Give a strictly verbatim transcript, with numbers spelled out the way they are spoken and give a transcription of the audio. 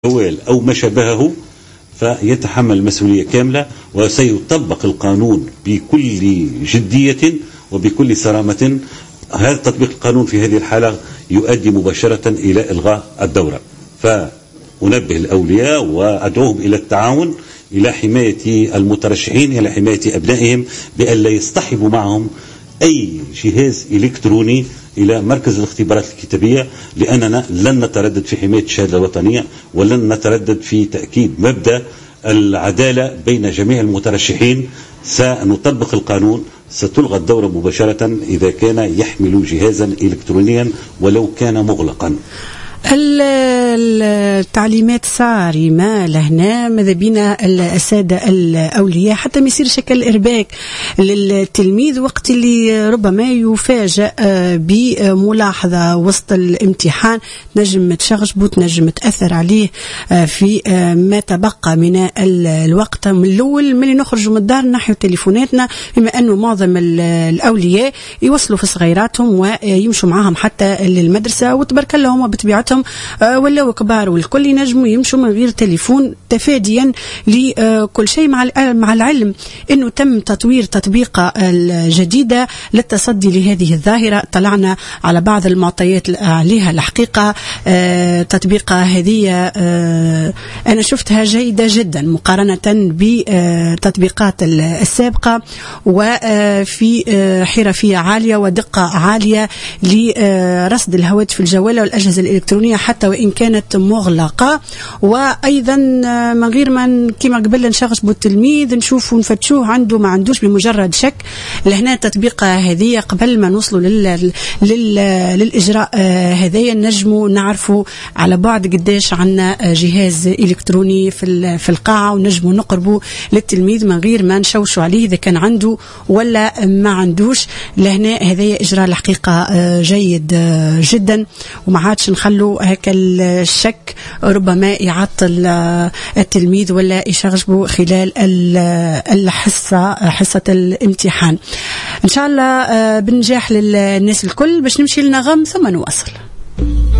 أو ما شابهه فيتحمل المسؤولية كاملة، وسيطبق القانون بكل جدية وبكل صرامة. هذا تطبيق القانون في هذه الحالة يؤدي مباشرة إلى إلغاء الدورة. فأنبه الأولياء وأدعوهم إلى التعاون إلى حماية المترشحين، إلى حماية أبنائهم، بأن لا يصطحبوا معهم أي جهاز إلكتروني إلى مركز الاختبارات الكتابية، لأننا لن نتردد في حماية الشهادة الوطنية، ولن نتردد في تأكيد مبدأ العدالة بين جميع المترشحين. سنطبق القانون، ستلغى الدورة مباشرة إذا كان يحمل جهازا إلكترونيا ولو كان مغلقا. التعليمات صارمة لهنا، ماذا بينا السادة الأولياء حتى ما يصير شكل إرباك للتلميذ وقت اللي ربما يفاجأ بملاحظة وسط الامتحان نجم تشغب وتنجم تأثر عليه في ما تبقى من الوقت. من الأول ملي نخرج من الدار نحو تليفوناتنا، بما أنه معظم الأولياء يوصلوا في صغيراتهم ويمشوا معهم حتى للمدرسة، وتبارك الله هم بطبيعتهم ولا كبار والكل ينجموا يمشوا من غير تليفون، تفاديا لكل شيء. مع مع العلم انه تم تطوير تطبيقه الجديده للتصدي لهذه الظاهره. طلعنا على بعض المعطيات عليها. الحقيقه تطبيقه هذه انا شفتها جيده جدا مقارنه بتطبيقات السابقه، وفي حرفيه عاليه ودقه عاليه لرصد الهواتف الجوال والاجهزه الالكترونيه حتى وإن كانت مغلقة. وأيضا من غير ما كما قبل نشغبوا التلميذ نشوفوا نفتشوه عنده ما عندوش بمجرد شك. لهنا تطبيق هذه قبل ما نوصلوا لل... لل... للإجراء هذايا نجموا نعرفوا على بعد قديش عنا جهاز إلكتروني في في القاعة، ونجموا نقربوا للتلميذ من غير ما نشوشوا عليه إذا كان عنده ولا ما عندوش. لهنا هذايا إجراء الحقيقة جيد جدا، وما عادش نخلوا هكا الشك ربما يعطل التلميذ ولا يشغبه خلال الحصة حصة الامتحان. إن شاء الله بنجاح للناس الكل. باش نمشي لنغم ثم نواصل.